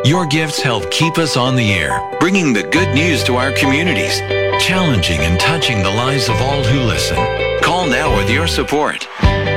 Your gifts help keep us on the air, bringing the good news to our communities, challenging and touching the lives of all who listen. Call now with your support.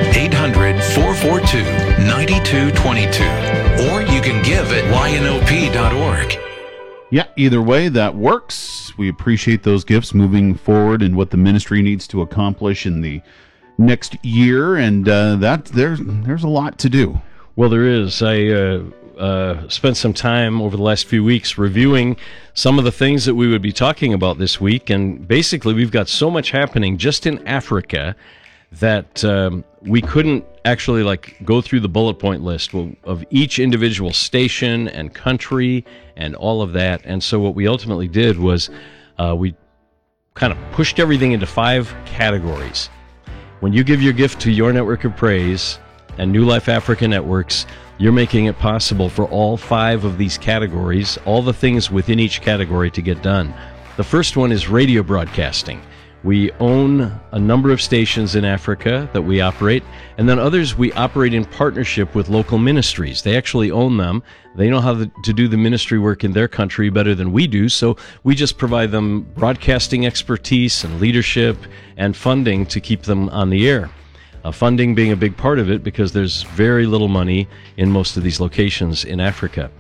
800-442-9222. Or you can give at ynop.org. Yeah, either way, that works. We appreciate those gifts moving forward and what the ministry needs to accomplish in the next year, and there's a lot to do. Well, there is. I spent some time over the last few weeks reviewing some of the things that we would be talking about this week, and basically we've got so much happening just in Africa that we couldn't actually go through the bullet point list of each individual station and country and all of that. And so what we ultimately did was we kind of pushed everything into 5 categories. When you give your gift to Your Network of Praise and New Life Africa Networks, you're making it possible for all 5 of these categories, all the things within each category, to get done. The first one is radio broadcasting. We own a number of stations in Africa that we operate, and then others we operate in partnership with local ministries. They actually own them. They know how to do the ministry work in their country better than we do, so we just provide them broadcasting expertise and leadership and funding to keep them on the air. Funding being a big part of it, because there's very little money in most of these locations in Africa.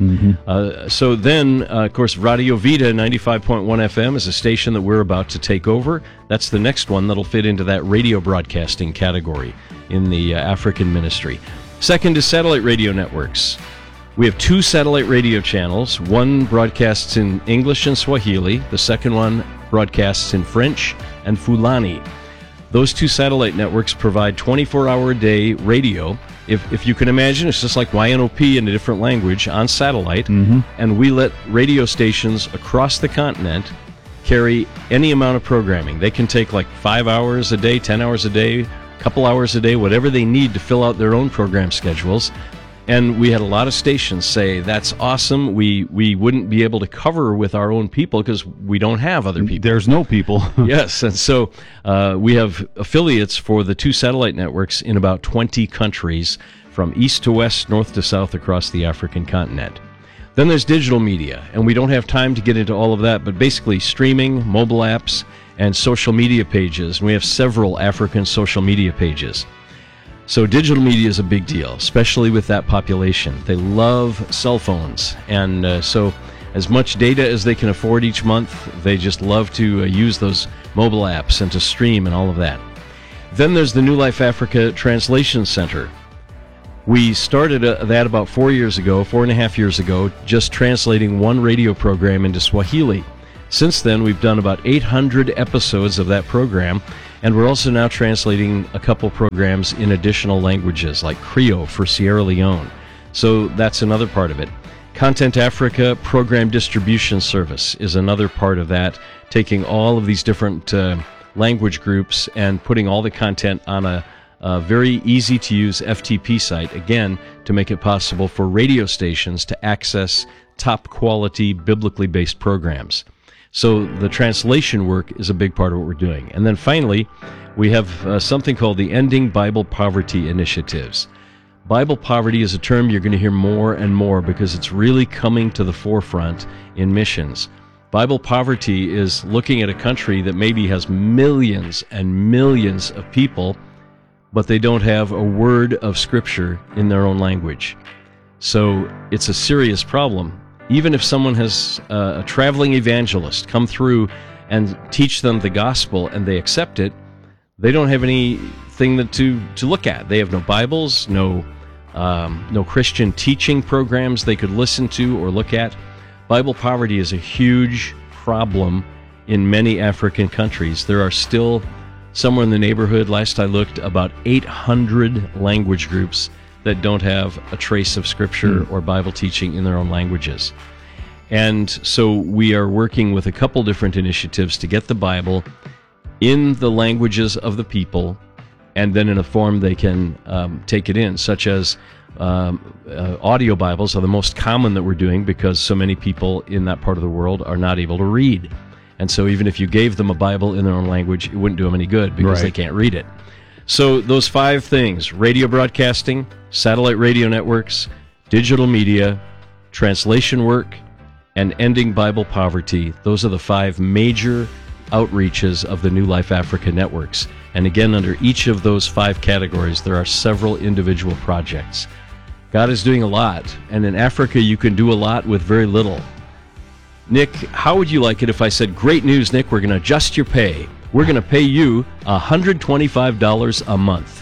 So then, of course, Radio Vida 95.1 FM is a station that we're about to take over. That's the next one that'll fit into that radio broadcasting category in the African ministry. Second is satellite radio networks. We have 2 satellite radio channels. One broadcasts in English and Swahili. The second one broadcasts in French and Fulani. Those 2 satellite networks provide 24-hour-a-day radio. If you can imagine, it's just like YNOP in a different language on satellite, and we let radio stations across the continent carry any amount of programming. They can take 5 hours a day, 10 hours a day, a couple hours a day, whatever they need to fill out their own program schedules. And we had a lot of stations say, that's awesome. We wouldn't be able to cover with our own people because we don't have other people. There's no people. Yes, and so we have affiliates for the 2 satellite networks in about 20 countries, from east to west, north to south, across the African continent. Then there's digital media, and we don't have time to get into all of that, but basically streaming, mobile apps, and social media pages. And we have several African social media pages. So digital media is a big deal, especially with that population. They love cell phones, and so as much data as they can afford each month, they just love to use those mobile apps and to stream and all of that. Then there's the New Life Africa Translation Center. We started that about 4.5 years ago, just translating one radio program into Swahili. Since then, we've done about 800 episodes of that program, and we're also now translating a couple programs in additional languages, like Creole for Sierra Leone. So that's another part of it. Content Africa Program Distribution Service is another part of that, taking all of these different language groups and putting all the content on a very easy-to-use FTP site, again, to make it possible for radio stations to access top-quality, biblically-based programs. So the translation work is a big part of what we're doing. And then finally, we have something called the Ending Bible Poverty Initiatives. Bible poverty is a term you're going to hear more and more because it's really coming to the forefront in missions. Bible poverty is looking at a country that maybe has millions and millions of people, but they don't have a word of Scripture in their own language. So it's a serious problem. Even if someone has a traveling evangelist come through and teach them the gospel and they accept it, they don't have anything to look at. They have no Bibles, no Christian teaching programs they could listen to or look at. Bible poverty is a huge problem in many African countries. There are still, somewhere in the neighborhood, last I looked, about 800 language groups that don't have a trace of Scripture or Bible teaching in their own languages. And so we are working with a couple different initiatives to get the Bible in the languages of the people, and then in a form they can take it in, such as audio Bibles are the most common that we're doing because so many people in that part of the world are not able to read. And so even if you gave them a Bible in their own language, it wouldn't do them any good because they can't read it. So those 5 things: radio broadcasting, satellite radio networks, digital media, translation work, and ending Bible poverty. Those are the 5 major outreaches of the New Life Africa networks. And again, under each of those 5 categories, there are several individual projects. God is doing a lot, and in Africa, you can do a lot with very little. Nick, how would you like it if I said, great news, Nick, we're going to adjust your pay. We're going to pay you $125 a month.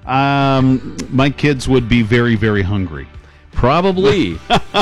My kids would be very, very hungry. Probably.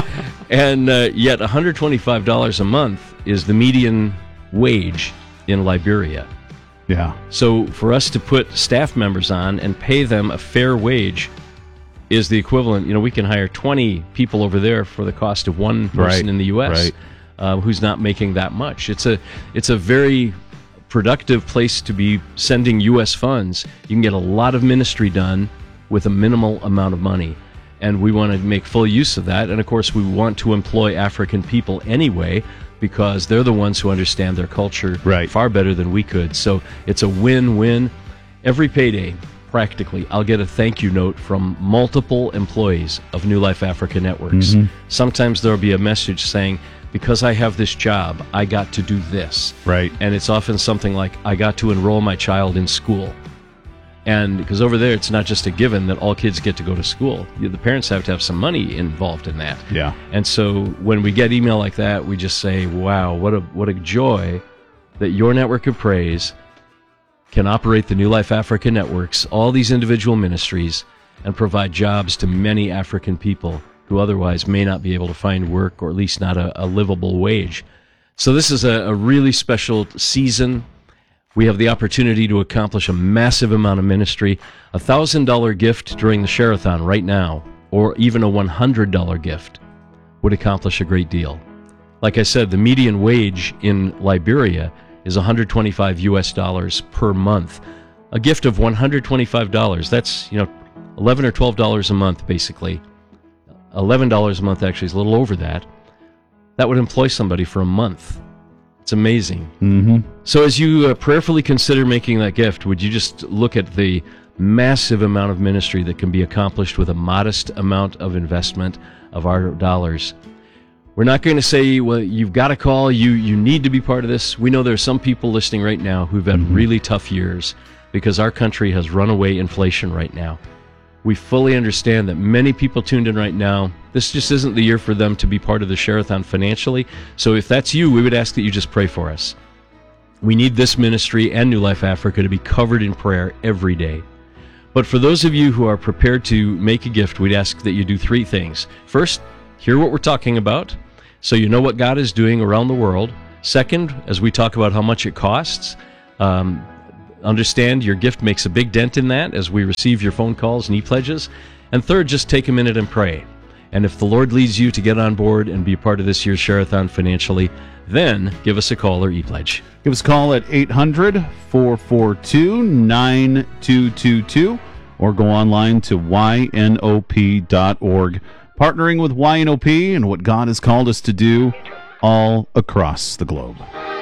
And yet $125 a month is the median wage in Liberia. Yeah. So for us to put staff members on and pay them a fair wage is the equivalent. We can hire 20 people over there for the cost of one person in the U.S. Who's not making that much. It's a very productive place to be sending U.S. funds. You can get a lot of ministry done with a minimal amount of money. And we want to make full use of that. And of course, we want to employ African people anyway, because they're the ones who understand their culture far better than we could. So it's a win-win. Every payday, practically, I'll get a thank you note from multiple employees of New Life Africa Networks. Sometimes there'll be a message saying, because I have this job, I got to do this. Right. And it's often something like, I got to enroll my child in school. And because over there, it's not just a given that all kids get to go to school. The parents have to have some money involved in that. Yeah. And so when we get email like that, we just say, wow, what a joy that your network of praise can operate the New Life Africa networks, all these individual ministries, and provide jobs to many African people who otherwise may not be able to find work, or at least not a livable wage. So this is a really special season. We have the opportunity to accomplish a massive amount of ministry. A $1,000 gift during the Share-a-thon right now, or even a $100 gift, would accomplish a great deal. Like I said, the median wage in Liberia is $125 US per month. A gift of $125, that's, $11 or $12 a month, basically. $11 a month actually is a little over that. That would employ somebody for a month. It's amazing. So as you prayerfully consider making that gift, would you just look at the massive amount of ministry that can be accomplished with a modest amount of investment of our dollars? We're not going to say, well, you've got to call, you need to be part of this. We know there are some people listening right now who've had really tough years because our country has runaway inflation right now. We fully understand that many people tuned in right now, this just isn't the year for them to be part of the Share-a-thon financially. So if that's you, we would ask that you just pray for us. We need this ministry and New Life Africa to be covered in prayer every day. But for those of you who are prepared to make a gift, we'd ask that you do 3 things. First, hear what we're talking about, so you know what God is doing around the world. Second, as we talk about how much it costs, understand your gift makes a big dent in that as we receive your phone calls and e-pledges. And third, just take a minute and pray. And if the Lord leads you to get on board and be a part of this year's Share-a-thon financially, then give us a call or e-pledge. Give us a call at 800-442-9222 or go online to ynop.org. Partnering with YNOP and what God has called us to do all across the globe.